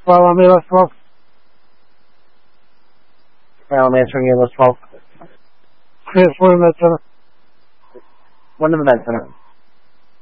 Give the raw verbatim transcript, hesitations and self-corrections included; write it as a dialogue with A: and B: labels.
A: Hvala Miroslav.
B: Evo me answering you, Miroslav.
A: Svoj Mecana.
B: One of the Mecana.